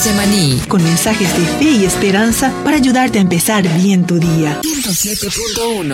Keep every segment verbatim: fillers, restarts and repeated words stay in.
Semaní, con mensajes de fe y esperanza para ayudarte a empezar bien tu día. ciento siete punto uno.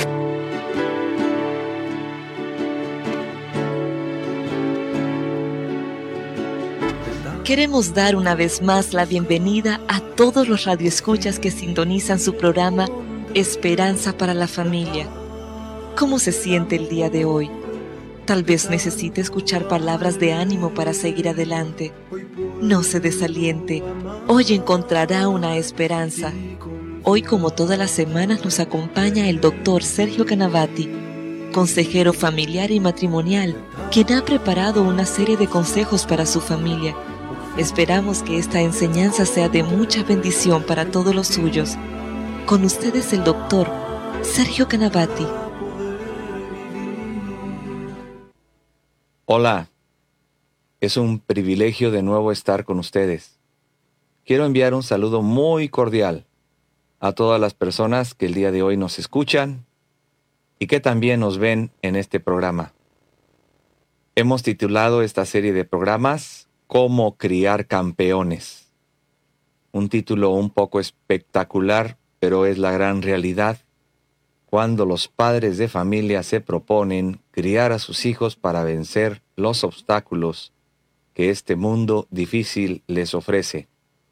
Queremos dar una vez más la bienvenida a todos los radioescuchas que sintonizan su programa Esperanza para la Familia. ¿Cómo se siente el día de hoy? Tal vez necesite escuchar palabras de ánimo para seguir adelante. No se desaliente. Hoy encontrará una esperanza. Hoy, como todas las semanas, nos acompaña el doctor Sergio Canavati, consejero familiar y matrimonial, quien ha preparado una serie de consejos para su familia. Esperamos que esta enseñanza sea de mucha bendición para todos los suyos. Con ustedes el doctor Sergio Canavati. Hola, es un privilegio de nuevo estar con ustedes. Quiero enviar un saludo muy cordial a todas las personas que el día de hoy nos escuchan y que también nos ven en este programa. Hemos titulado esta serie de programas Cómo criar campeones. Un título un poco espectacular, pero es la gran realidad cuando los padres de familia se proponen criar a sus hijos para vencer los obstáculos que este mundo difícil les ofrece.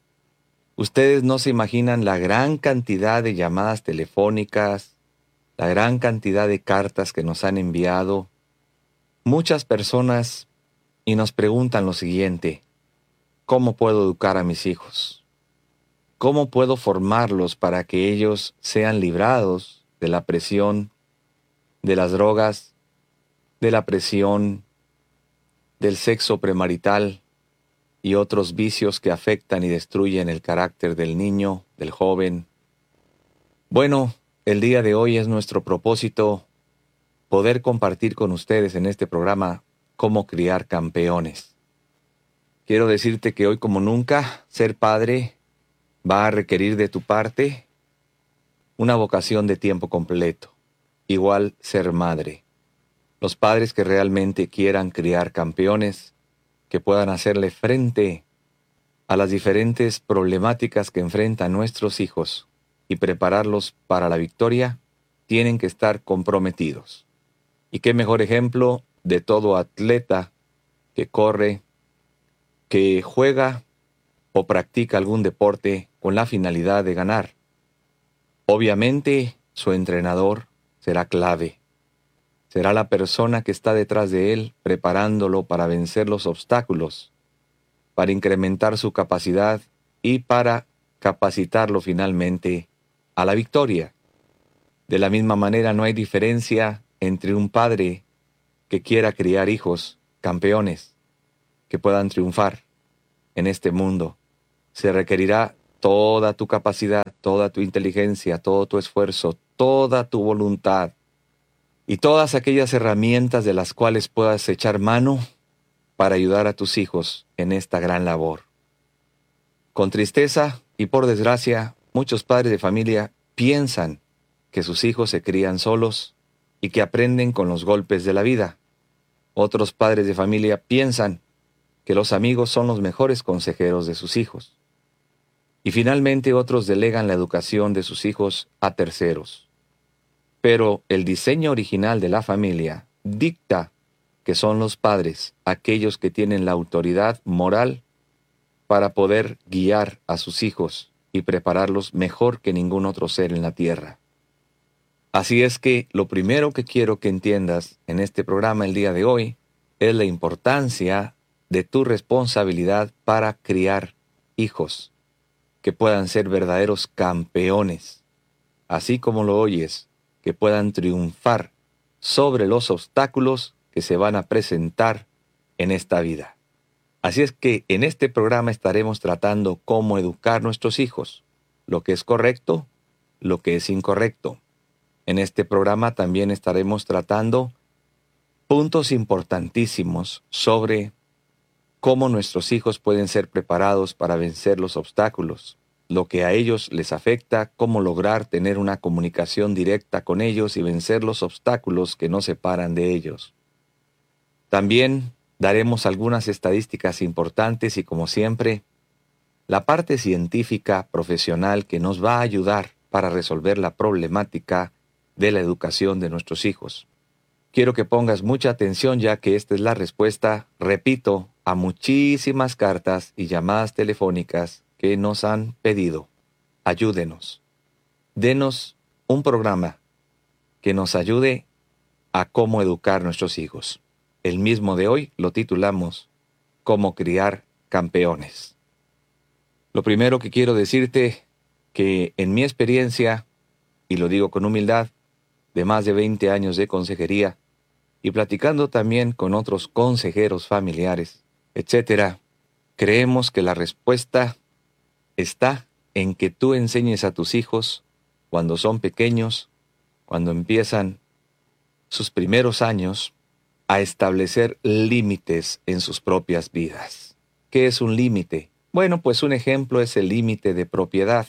Ustedes no se imaginan la gran cantidad de llamadas telefónicas, la gran cantidad de cartas que nos han enviado muchas personas y nos preguntan lo siguiente: ¿cómo puedo educar a mis hijos? ¿Cómo puedo formarlos para que ellos sean librados de la presión, de las drogas, de la presión, del sexo premarital y otros vicios que afectan y destruyen el carácter del niño, del joven? Bueno, el día de hoy es nuestro propósito poder compartir con ustedes en este programa cómo criar campeones. Quiero decirte que hoy como nunca, ser padre va a requerir de tu parte una vocación de tiempo completo, igual ser madre. Los padres que realmente quieran criar campeones, que puedan hacerle frente a las diferentes problemáticas que enfrentan nuestros hijos y prepararlos para la victoria, tienen que estar comprometidos. Y qué mejor ejemplo de todo atleta que corre, que juega o practica algún deporte con la finalidad de ganar. Obviamente, su entrenador será clave. Será la persona que está detrás de él, preparándolo para vencer los obstáculos, para incrementar su capacidad y para capacitarlo finalmente a la victoria. De la misma manera, no hay diferencia entre un padre que quiera criar hijos campeones, que puedan triunfar en este mundo. Se requerirá toda tu capacidad, toda tu inteligencia, todo tu esfuerzo, toda tu voluntad y todas aquellas herramientas de las cuales puedas echar mano para ayudar a tus hijos en esta gran labor. Con tristeza y por desgracia, muchos padres de familia piensan que sus hijos se crían solos y que aprenden con los golpes de la vida. Otros padres de familia piensan que los amigos son los mejores consejeros de sus hijos. Y finalmente otros delegan la educación de sus hijos a terceros. Pero el diseño original de la familia dicta que son los padres aquellos que tienen la autoridad moral para poder guiar a sus hijos y prepararlos mejor que ningún otro ser en la tierra. Así es que lo primero que quiero que entiendas en este programa el día de hoy es la importancia de tu responsabilidad para criar hijos que puedan ser verdaderos campeones, así como lo oyes, que puedan triunfar sobre los obstáculos que se van a presentar en esta vida. Así es que en este programa estaremos tratando cómo educar nuestros hijos, lo que es correcto, lo que es incorrecto. En este programa también estaremos tratando puntos importantísimos sobre cómo nuestros hijos pueden ser preparados para vencer los obstáculos, lo que a ellos les afecta, cómo lograr tener una comunicación directa con ellos y vencer los obstáculos que nos separan de ellos. También daremos algunas estadísticas importantes y, como siempre, la parte científica profesional que nos va a ayudar para resolver la problemática de la educación de nuestros hijos. Quiero que pongas mucha atención, ya que esta es la respuesta, repito, a muchísimas cartas y llamadas telefónicas que nos han pedido. Ayúdenos. Denos un programa que nos ayude a cómo educar a nuestros hijos. El mismo de hoy lo titulamos Cómo criar campeones. Lo primero que quiero decirte, que en mi experiencia, y lo digo con humildad, de más de veinte años de consejería, y platicando también con otros consejeros familiares, etcétera, creemos que la respuesta está en que tú enseñes a tus hijos, cuando son pequeños, cuando empiezan sus primeros años, a establecer límites en sus propias vidas. ¿Qué es un límite? Bueno, pues un ejemplo es el límite de propiedad.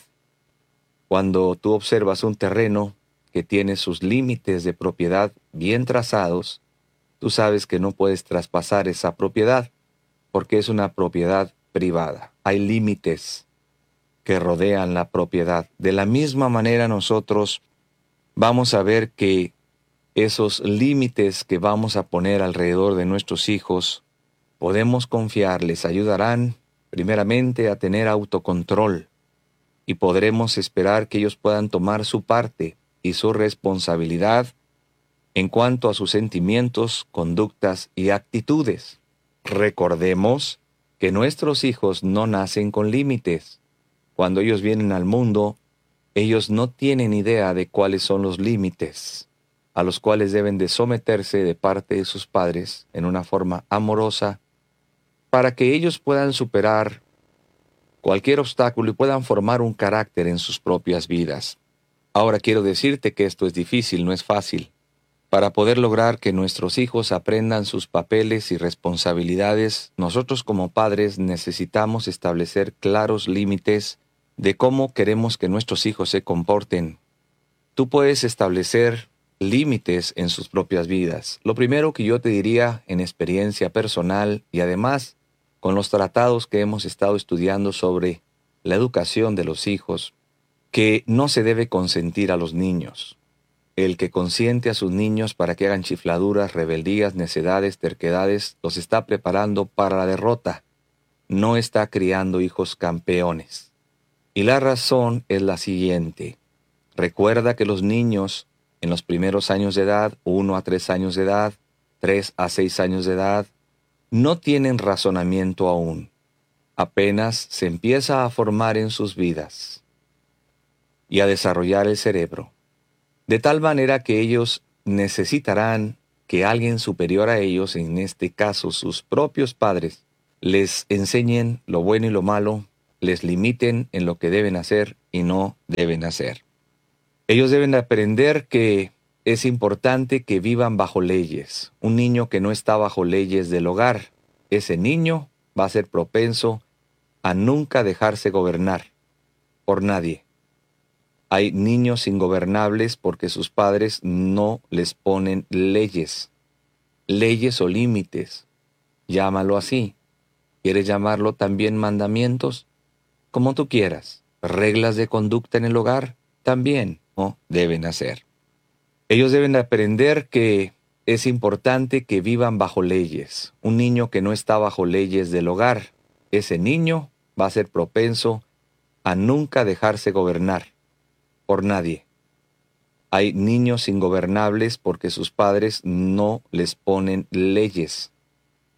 Cuando tú observas un terreno que tiene sus límites de propiedad bien trazados, tú sabes que no puedes traspasar esa propiedad, porque es una propiedad privada. Hay límites que rodean la propiedad. De la misma manera nosotros vamos a ver que esos límites que vamos a poner alrededor de nuestros hijos, podemos confiar, les ayudarán primeramente a tener autocontrol, y podremos esperar que ellos puedan tomar su parte y su responsabilidad en cuanto a sus sentimientos, conductas y actitudes. Recordemos que nuestros hijos no nacen con límites. Cuando ellos vienen al mundo, ellos no tienen idea de cuáles son los límites a los cuales deben de someterse de parte de sus padres en una forma amorosa, para que ellos puedan superar cualquier obstáculo y puedan formar un carácter en sus propias vidas. Ahora quiero decirte que esto es difícil, no es fácil. Para poder lograr que nuestros hijos aprendan sus papeles y responsabilidades, nosotros como padres necesitamos establecer claros límites de cómo queremos que nuestros hijos se comporten. Tú puedes establecer límites en sus propias vidas. Lo primero que yo te diría en experiencia personal y además con los tratados que hemos estado estudiando sobre la educación de los hijos, que no se debe consentir a los niños. El que consiente a sus niños para que hagan chifladuras, rebeldías, necedades, terquedades, los está preparando para la derrota. No está criando hijos campeones. Y la razón es la siguiente. Recuerda que los niños en los primeros años de edad, uno a tres años de edad, tres a seis años de edad, no tienen razonamiento aún. Apenas se empieza a formar en sus vidas y a desarrollar el cerebro, de tal manera que ellos necesitarán que alguien superior a ellos, en este caso sus propios padres, les enseñen lo bueno y lo malo, les limiten en lo que deben hacer y no deben hacer. Ellos deben aprender que es importante que vivan bajo leyes. Un niño que no está bajo leyes del hogar, ese niño va a ser propenso a nunca dejarse gobernar por nadie. Hay niños ingobernables porque sus padres no les ponen leyes. Leyes o límites. Llámalo así. ¿Quieres llamarlo también mandamientos? Como tú quieras. Reglas de conducta en el hogar también no deben hacer. Ellos deben aprender que es importante que vivan bajo leyes. Un niño que no está bajo leyes del hogar, ese niño va a ser propenso a nunca dejarse gobernar por nadie. Hay niños ingobernables porque sus padres no les ponen leyes.